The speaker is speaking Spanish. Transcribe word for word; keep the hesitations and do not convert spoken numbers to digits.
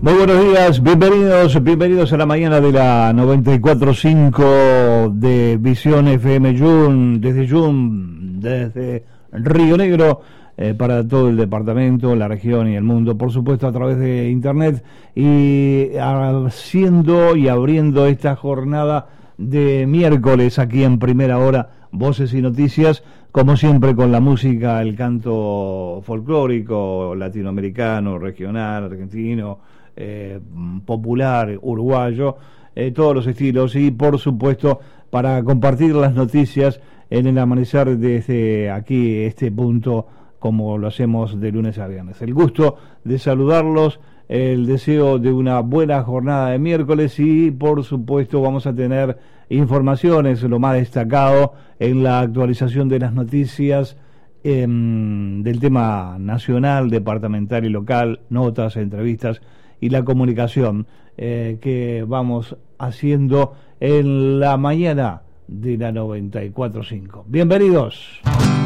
Muy buenos días, bienvenidos, bienvenidos a la mañana de la noventa y cuatro punto cinco de Visión F M Jun, desde Jun, desde Río Negro, eh, para todo el departamento, la región y el mundo, por supuesto a través de internet, y haciendo y abriendo esta jornada de miércoles aquí en Primera Hora, Voces y Noticias, como siempre con la música, el canto folclórico, latinoamericano, regional, argentino, Eh, popular, uruguayo, eh, todos los estilos, y por supuesto para compartir las noticias en el amanecer desde aquí, este punto, como lo hacemos de lunes a viernes. El gusto de saludarlos, el deseo de una buena jornada de miércoles, y por supuesto vamos a tener informaciones, lo más destacado en la actualización de las noticias eh, del tema nacional, departamental y local, notas, entrevistas y la comunicación eh, que vamos haciendo en la mañana de la noventa y cuatro punto cinco. Bienvenidos.